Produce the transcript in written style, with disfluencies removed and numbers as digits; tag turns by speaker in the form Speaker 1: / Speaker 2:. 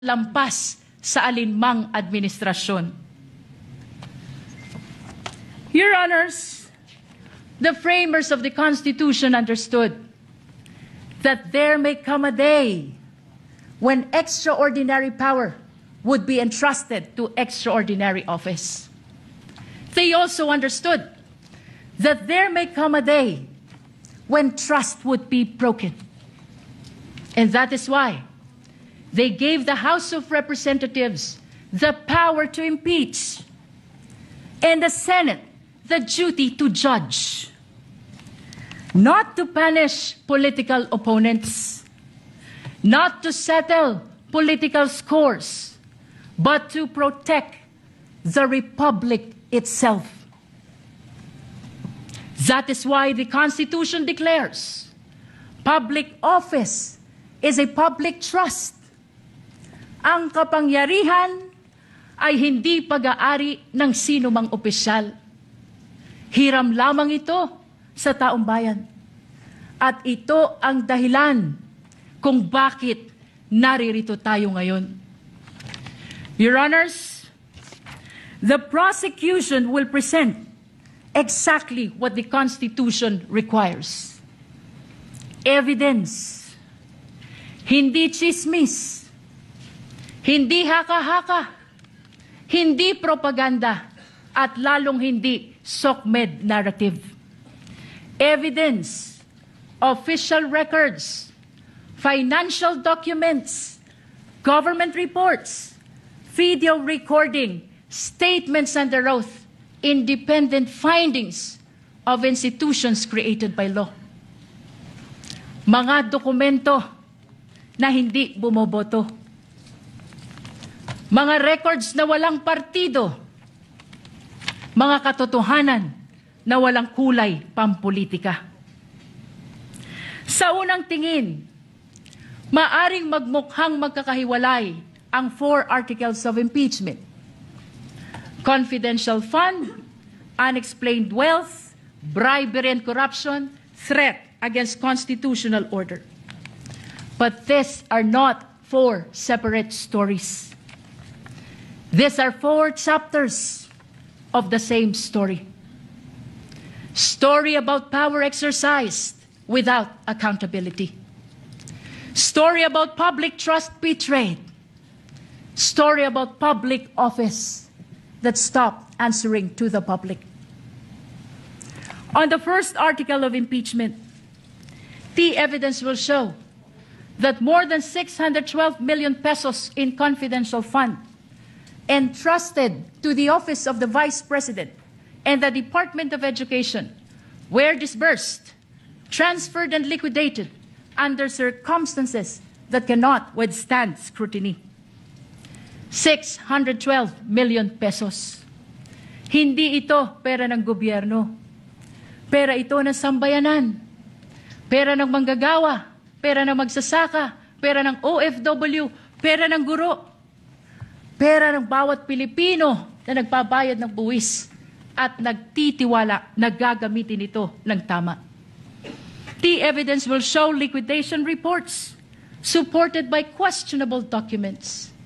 Speaker 1: lampas sa alinmang administrasyon. Your Honors, the framers of the Constitution understood that there may come a day when extraordinary power would be entrusted to extraordinary office. They also understood that there may come a day when trust would be broken. And that is why they gave the House of Representatives the power to impeach and the Senate the duty to judge, not to punish political opponents, not to settle political scores, but to protect the Republic itself. That is why the Constitution declares public office is a public trust. Ang kapangyarihan ay hindi pag-aari ng sino mang opisyal. Hiram lamang ito sa taong bayan. At ito ang dahilan kung bakit naririto tayo ngayon. Your Honors, the prosecution will present exactly what the Constitution requires. Evidence. Hindi chismis. Hindi haka-haka, hindi propaganda, at lalong hindi SOCMED narrative. Evidence, official records, financial documents, government reports, video recording, statements under oath, independent findings of institutions created by law. Mga dokumento na hindi bumoboto. Mga records na walang partido, mga katotohanan na walang kulay pampolitika. Sa unang tingin, maaring magmukhang magkakahiwalay ang 4 articles of impeachment. Confidential fund, unexplained wealth, bribery and corruption, threat against constitutional order. But these are not 4 separate stories. These are 4 chapters of the same story. Story about power exercised without accountability. Story about public trust betrayed. Story about public office that stopped answering to the public. On the first article of impeachment, the evidence will show that more than 612 million pesos in confidential fund entrusted to the Office of the Vice President and the Department of Education were disbursed, transferred, and liquidated under circumstances that cannot withstand scrutiny. 612 million pesos. Hindi ito pera ng gobyerno. Pera ito ng sambayanan. Pera ng manggagawa. Pera ng magsasaka. Pera ng OFW. Pera ng guro. Pera ng bawat Pilipino na nagbabayad ng buwis at nagtitiwala na gagamitin ito ng tama. The evidence will show liquidation reports supported by questionable documents